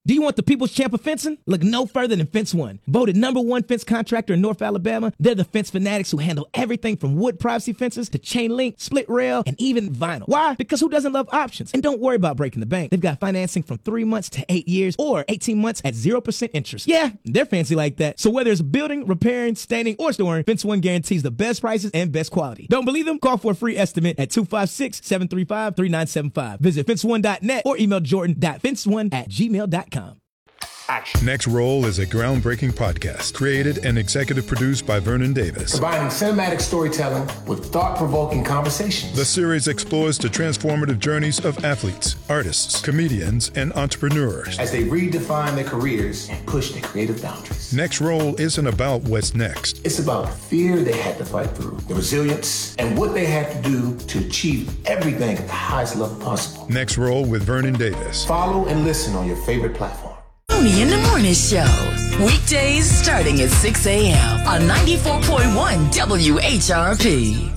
Do you want the people's champ of fencing? Look no further than Fence One. Voted #1 fence contractor in North Alabama, they're the fence fanatics who handle everything from wood privacy fences to chain link, split rail, and even vinyl. Why? Because who doesn't love options? And don't worry about breaking the bank. They've got financing from 3 months to 8 years or 18 months at 0% interest. Yeah, they're fancy like that. So whether it's building, repairing, staining, or storing, Fence One guarantees the best prices and best quality. Don't believe them? Call for a free estimate at 256-735-3975. Visit fence1.net or email jordan.fence1@gmail.com. Action. Next Roll is a groundbreaking podcast created and executive produced by Vernon Davis. Combining cinematic storytelling with thought-provoking conversations. The series explores the transformative journeys of athletes, artists, comedians, and entrepreneurs as they redefine their careers and push their creative boundaries. Next Roll isn't about what's next. It's about the fear they had to fight through, the resilience, and what they had to do to achieve everything at the highest level possible. Next Roll with Vernon Davis. Follow and listen on your favorite platform. Tony in the Morning Show. Weekdays starting at 6 a.m. on 94.1 WHRP.